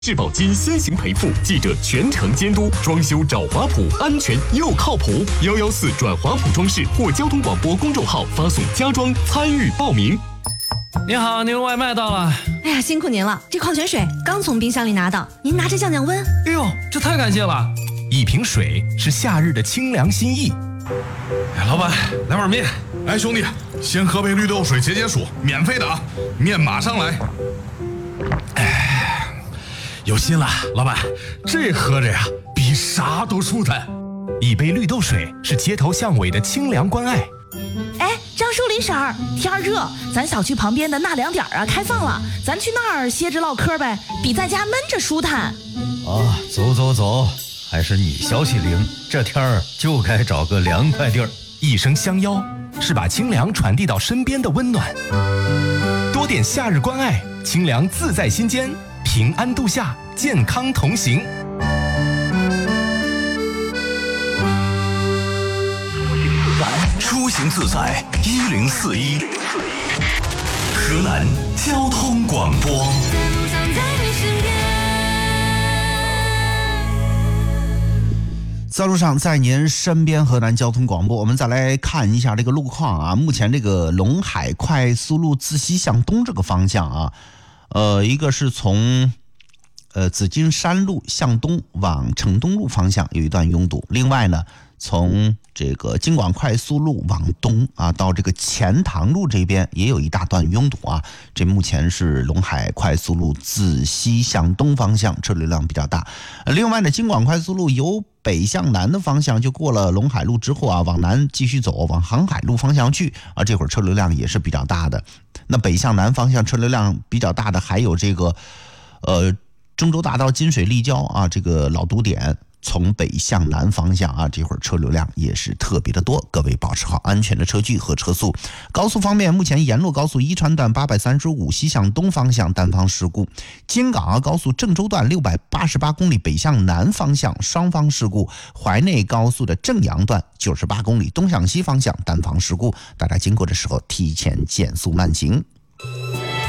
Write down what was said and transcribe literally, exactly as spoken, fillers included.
质保金先行赔付，记者全程监督，装修找华普，安全又靠谱。幺幺四转华普装饰或交通广播公众号发送家装参与报名。 您好，您外卖到了。 哎呀，辛苦您了，这矿泉水刚从冰箱里拿到，您拿着降降温。 哎呦，这太感谢了！ 一瓶水是夏日的清凉心意。 哎，老板，来碗面。 哎，兄弟，先喝杯绿豆水解解暑，免费的啊！面马上来。 哎，有心了，老板，这喝着呀，比啥都舒坦。一杯绿豆水是街头巷尾的清凉关爱。 哎，张淑林婶儿，天热，咱小区旁边的纳凉点啊开放了，咱去那儿歇着唠嗑呗，比在家闷着舒坦。 啊，走走走，还是你消息灵，这天儿就该找个凉快地儿。 一声相邀，是把清凉传递到身边的温暖。多点夏日关爱，清凉自在心间，平安度夏，健康同行。 出行自在一零四一，河南交通广播。 在路上，在您身边，河南交通广播。我们再来看一下这个路况啊。目前这个陇海快速路自西向东这个方向啊，呃，一个是从呃紫金山路向东往城东路方向有一段拥堵，另外呢，从这个京广快速路往东啊，到这个钱塘路这边也有一大段拥堵啊。这目前是陇海快速路自西向东方向车流量比较大。另外呢，京广快速路由北向南的方向，就过了陇海路之后啊，往南继续走，往航海路方向去啊，这会儿车流量也是比较大的。那北向南方向车流量比较大的还有这个呃中州大道金水立交啊，这个老堵点。从北向南方向啊，这会儿车流量也是特别的多，各位保持好安全的车距和车速。高速方面，目前沿路高速一川段八百三十五西向东方向单方事故，京港澳高速郑州段六百八十八公里北向南方向双方事故，淮内高速的正阳段九十八公里东向西方向单方事故，大家经过的时候提前减速慢行。